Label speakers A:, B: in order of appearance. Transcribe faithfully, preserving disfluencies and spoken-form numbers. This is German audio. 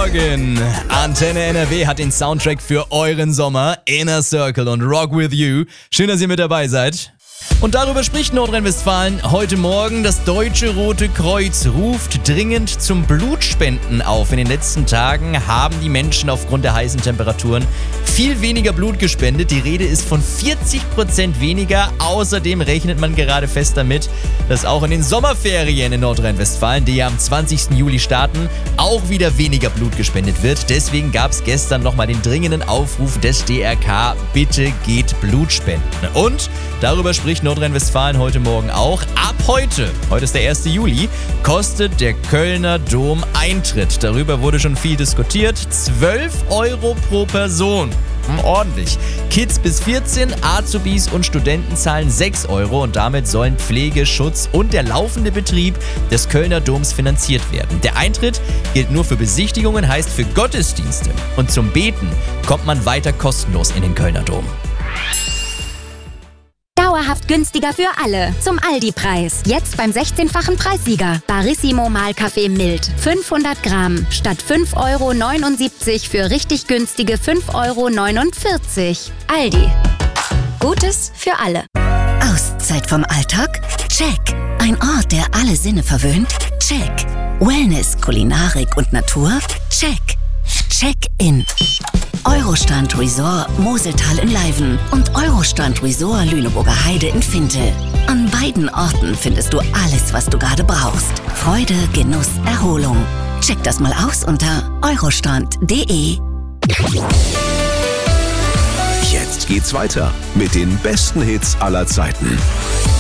A: Morgen! Antenne N R W hat den Soundtrack für euren Sommer, Inner Circle und Rock With You. Schön, dass ihr mit dabei seid. Und darüber spricht Nordrhein-Westfalen heute Morgen. Das Deutsche Rote Kreuz ruft dringend zum Blutspenden auf. In den letzten Tagen haben die Menschen aufgrund der heißen Temperaturen viel weniger Blut gespendet. Die Rede ist von vierzig Prozent weniger. Außerdem rechnet man gerade fest damit, dass auch in den Sommerferien in Nordrhein-Westfalen, die ja am zwanzigsten Juli starten, auch wieder weniger Blut gespendet wird. Deswegen gab es gestern nochmal den dringenden Aufruf des D R K, bitte geht Blut spenden. Und darüber spricht Nordrhein-Westfalen heute Morgen auch. Ab heute, heute ist der erste Juli, kostet der Kölner Dom Eintritt. Darüber wurde schon viel diskutiert. zwölf Euro pro Person. Hm, ordentlich. Kids bis vierzehn, Azubis und Studenten zahlen sechs Euro und damit sollen Pflege, Schutz und der laufende Betrieb des Kölner Doms finanziert werden. Der Eintritt gilt nur für Besichtigungen, heißt für Gottesdienste. Und zum Beten kommt man weiter kostenlos in den Kölner Dom.
B: Dauerhaft günstiger für alle. Zum Aldi-Preis. Jetzt beim sechzehnfachen Preissieger. Barissimo Mahlkaffee mild. fünfhundert Gramm. Statt fünf Euro neunundsiebzig für richtig günstige fünf Euro neunundvierzig. Aldi. Gutes für alle.
C: Auszeit vom Alltag? Check. Ein Ort, der alle Sinne verwöhnt? Check. Wellness, Kulinarik und Natur? Check. Check-in. Eurostrand Resort Moseltal in Leiven und Eurostrand Resort Lüneburger Heide in Fintel. An beiden Orten findest du alles, was du gerade brauchst. Freude, Genuss, Erholung. Check das mal aus unter eurostrand punkt de.
D: Jetzt geht's weiter mit den besten Hits aller Zeiten.